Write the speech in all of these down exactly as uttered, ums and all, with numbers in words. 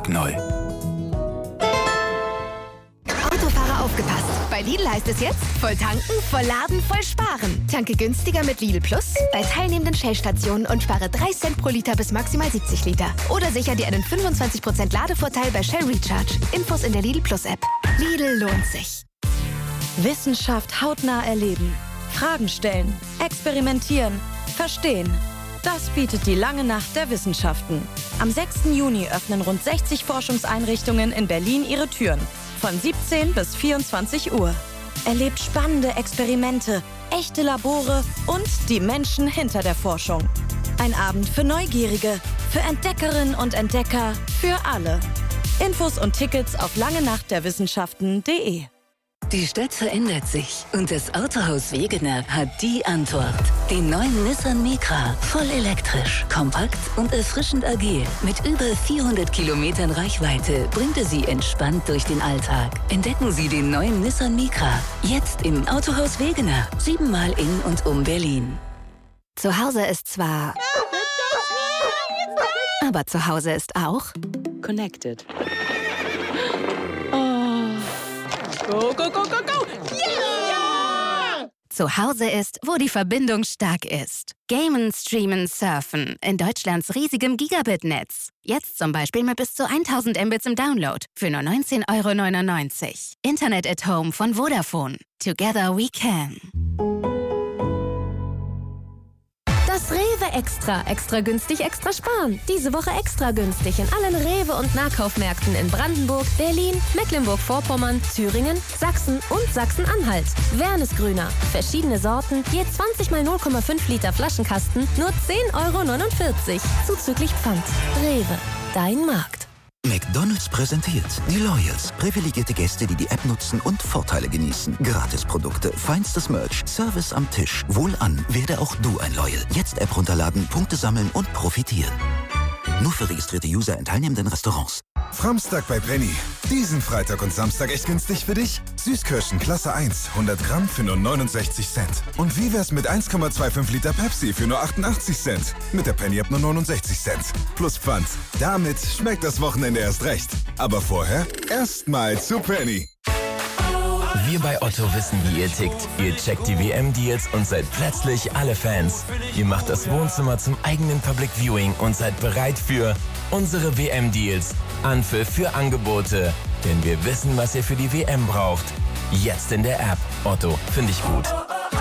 neu. Autofahrer aufgepasst. Bei Lidl heißt es jetzt, voll tanken, voll laden, voll sparen. Tanke günstiger mit Lidl Plus bei teilnehmenden Shell-Stationen und spare drei Cent pro Liter bis maximal siebzig Liter. Oder sicher dir einen fünfundzwanzig Prozent Ladevorteil bei Shell Recharge. Infos in der Lidl Plus App. Lidl lohnt sich. Wissenschaft hautnah erleben. Fragen stellen. Experimentieren. Verstehen. Das bietet die lange Nacht der Wissenschaften. Am sechsten Juni öffnen rund sechzig Forschungseinrichtungen in Berlin ihre Türen. Von siebzehn bis vierundzwanzig Uhr. Erlebt spannende Experimente, echte Labore und die Menschen hinter der Forschung. Ein Abend für Neugierige, für Entdeckerinnen und Entdecker, für alle. Infos und Tickets auf langenachtderwissenschaften punkt de. Die Stadt verändert sich und das Autohaus Wegener hat die Antwort. Den neuen Nissan Micra, voll elektrisch, kompakt und erfrischend agil. Mit über vierhundert Kilometern Reichweite bringt er Sie entspannt durch den Alltag. Entdecken Sie den neuen Nissan Micra, jetzt im Autohaus Wegener, siebenmal in und um Berlin. Zu Hause ist zwar... aber zu Hause ist auch... Connected. Go, go, go, go, go! Yeah! Zu Hause ist, wo die Verbindung stark ist. Gamen, streamen, surfen in Deutschlands riesigem Gigabit-Netz. Jetzt zum Beispiel mit bis zu tausend Mbits im Download für nur neunzehn Euro neunundneunzig. Internet at Home von Vodafone. Together we can. Das Rewe Extra. Extra günstig, extra sparen. Diese Woche extra günstig in allen Rewe- und Nahkaufmärkten in Brandenburg, Berlin, Mecklenburg-Vorpommern, Thüringen, Sachsen und Sachsen-Anhalt. Wernesgrüner. Verschiedene Sorten, je zwanzig mal null Komma fünf Liter Flaschenkasten, nur zehn Euro neunundvierzig. Zuzüglich Pfand. Rewe. Dein Markt. McDonald's präsentiert die Loyals. Privilegierte Gäste, die die App nutzen und Vorteile genießen. Gratisprodukte, feinstes Merch, Service am Tisch. Wohlan, werde auch du ein Loyal. Jetzt App runterladen, Punkte sammeln und profitieren. Nur für registrierte User in teilnehmenden Restaurants. Framstag bei Penny. Diesen Freitag und Samstag echt günstig für dich? Süßkirschen Klasse eins, hundert Gramm für nur neunundsechzig Cent. Und wie wär's mit eins Komma fünfundzwanzig Liter Pepsi für nur achtundachtzig Cent? Mit der Penny App nur neunundsechzig Cent. Plus Pfand. Damit schmeckt das Wochenende erst recht. Aber vorher erstmal zu Penny. Wir bei Otto wissen, wie ihr tickt. Ihr checkt die W M-Deals und seid plötzlich alle Fans. Ihr macht das Wohnzimmer zum eigenen Public Viewing und seid bereit für unsere W M-Deals. Anpfiff für Angebote. Denn wir wissen, was ihr für die W M braucht. Jetzt in der App. Otto, finde ich gut.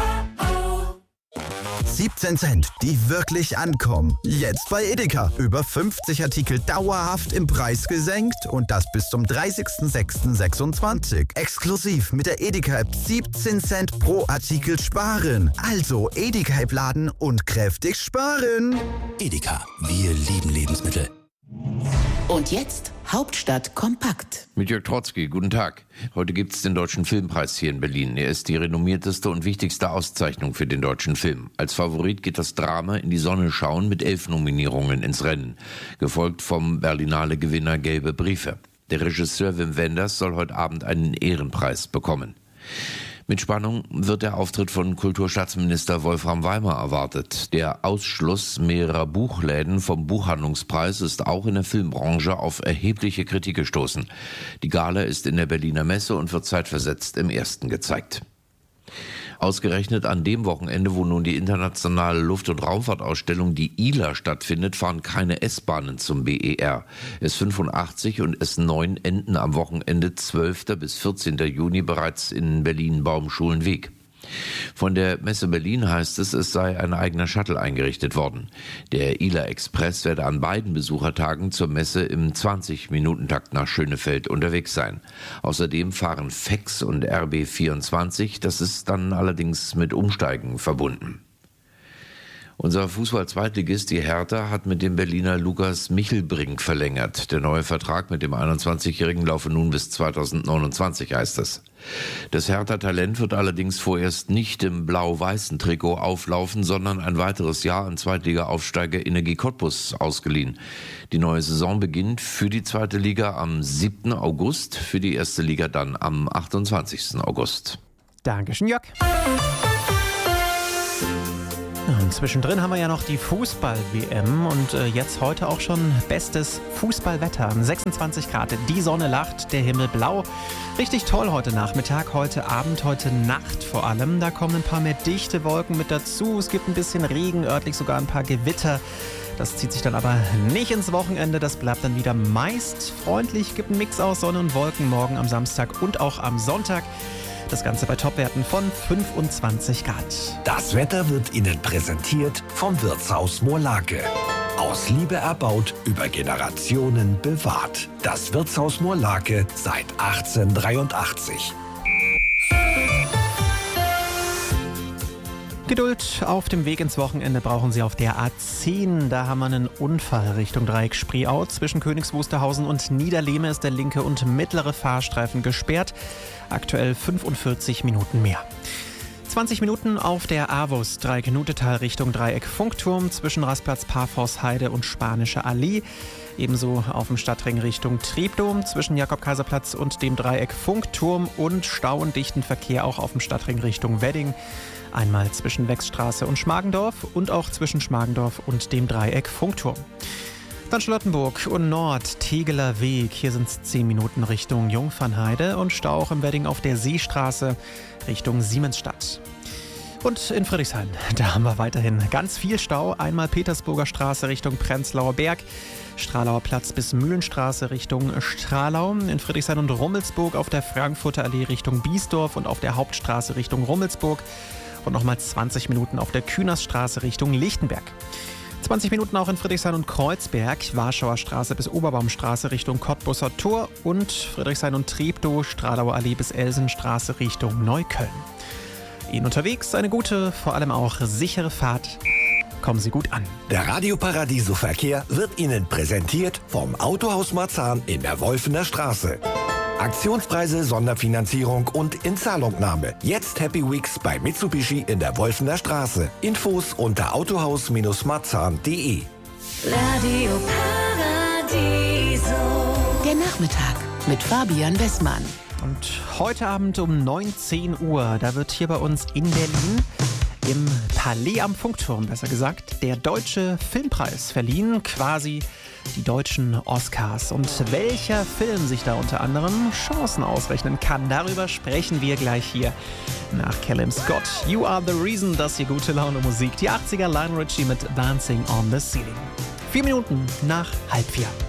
siebzehn Cent, die wirklich ankommen. Jetzt bei Edeka. Über fünfzig Artikel dauerhaft im Preis gesenkt und das bis zum dreißigsten sechsten sechsundzwanzig. Exklusiv mit der Edeka-App siebzehn Cent pro Artikel sparen. Also Edeka-App laden und kräftig sparen. Edeka, wir lieben Lebensmittel. Und jetzt Hauptstadt kompakt. Mit Jörg Trotzki, guten Tag. Heute gibt es den Deutschen Filmpreis hier in Berlin. Er ist die renommierteste und wichtigste Auszeichnung für den deutschen Film. Als Favorit geht das Drama In die Sonne schauen mit elf Nominierungen ins Rennen. Gefolgt vom Berlinale-Gewinner Gelbe Briefe. Der Regisseur Wim Wenders soll heute Abend einen Ehrenpreis bekommen. Mit Spannung wird der Auftritt von Kulturstaatsminister Wolfram Weimar erwartet. Der Ausschluss mehrerer Buchläden vom Buchhandlungspreis ist auch in der Filmbranche auf erhebliche Kritik gestoßen. Die Gala ist in der Berliner Messe und wird zeitversetzt im Ersten gezeigt. Ausgerechnet an dem Wochenende, wo nun die internationale Luft- und Raumfahrtausstellung, die I L A, stattfindet, fahren keine S-Bahnen zum B E R. S fünfundachtzig und S neun enden am Wochenende zwölften bis vierzehnten Juni bereits in Berlin-Baumschulenweg. Von der Messe Berlin heißt es, es sei ein eigener Shuttle eingerichtet worden. Der I L A Express werde an beiden Besuchertagen zur Messe im zwanzig-Minuten-Takt nach Schönefeld unterwegs sein. Außerdem fahren F E X und R B vierundzwanzig, das ist dann allerdings mit Umsteigen verbunden. Unser Fußball-Zweitligist, die Hertha, hat mit dem Berliner Lukas Michelbrink verlängert. Der neue Vertrag mit dem einundzwanzigjährigen laufe nun bis zweitausendneunundzwanzig, heißt es. Das Hertha-Talent wird allerdings vorerst nicht im blau-weißen Trikot auflaufen, sondern ein weiteres Jahr an Zweitliga-Aufsteiger Energie Cottbus ausgeliehen. Die neue Saison beginnt für die zweite Liga am siebten August, für die erste Liga dann am achtundzwanzigsten August. Dankeschön, Jörg. Zwischendrin haben wir ja noch die Fußball-W M und äh, jetzt heute auch schon bestes Fußballwetter. sechsundzwanzig Grad, die Sonne lacht, der Himmel blau. Richtig toll heute Nachmittag, heute Abend, heute Nacht vor allem. Da kommen ein paar mehr dichte Wolken mit dazu. Es gibt ein bisschen Regen, örtlich sogar ein paar Gewitter. Das zieht sich dann aber nicht ins Wochenende. Das bleibt dann wieder meist freundlich. Gibt einen Mix aus Sonne und Wolken morgen am Samstag und auch am Sonntag. Das Ganze bei Topwerten von fünfundzwanzig Grad. Das Wetter wird Ihnen präsentiert vom Wirtshaus Moorlake. Aus Liebe erbaut, über Generationen bewahrt. Das Wirtshaus Moorlake seit achtzehnhundertdreiundachtzig. Geduld auf dem Weg ins Wochenende brauchen Sie auf der A zehn. Da haben wir einen Unfall Richtung Dreieck Spreeau. Zwischen Königs Wusterhausen und Niederlehme ist der linke und mittlere Fahrstreifen gesperrt. Aktuell fünfundvierzig Minuten mehr. zwanzig Minuten auf der A W U S Dreieck Nutetal Richtung Dreieck Funkturm zwischen Rastplatz Parforce-Heide und Spanische Allee. Ebenso auf dem Stadtring Richtung Treptow zwischen Jakob-Kaiser-Platz und dem Dreieck Funkturm und Stau und dichten Verkehr auch auf dem Stadtring Richtung Wedding. Einmal zwischen Wechsstraße und Schmargendorf und auch zwischen Schmargendorf und dem Dreieck Funkturm. Dann Charlottenburg und Nord, Tegeler Weg. Hier sind es zehn Minuten Richtung Jungfernheide und Stau auch im Wedding auf der Seestraße Richtung Siemensstadt. Und in Friedrichshain, da haben wir weiterhin ganz viel Stau. Einmal Petersburger Straße Richtung Prenzlauer Berg, Stralauer Platz bis Mühlenstraße Richtung Stralau. In Friedrichshain und Rummelsburg auf der Frankfurter Allee Richtung Biesdorf und auf der Hauptstraße Richtung Rummelsburg. Und nochmal zwanzig Minuten auf der Kühnersstraße Richtung Lichtenberg. zwanzig Minuten auch in Friedrichshain und Kreuzberg, Warschauer Straße bis Oberbaumstraße Richtung Cottbusser Tor und Friedrichshain und Treptow, Stralauer Allee bis Elsenstraße Richtung Neukölln. Ihnen unterwegs eine gute, vor allem auch sichere Fahrt. Kommen Sie gut an. Der Radio Paradiso Verkehr wird Ihnen präsentiert vom Autohaus Marzahn in der Wolfener Straße. Aktionspreise, Sonderfinanzierung und Inzahlungnahme. Jetzt Happy Weeks bei Mitsubishi in der Wolfener Straße. Infos unter autohaus Marzahn punkt de. Radio Paradiso. Der Nachmittag mit Fabian Westmann. Und heute Abend um neunzehn Uhr, da wird hier bei uns in Berlin im Palais am Funkturm, besser gesagt, der Deutsche Filmpreis verliehen, quasi die deutschen Oscars. Und welcher Film sich da unter anderem Chancen ausrechnen kann, darüber sprechen wir gleich hier nach Callum Scott. You Are the Reason, das hier gute Laune Musik. Die achtziger Lionel Richie mit Dancing on the Ceiling. Vier Minuten nach halb vier.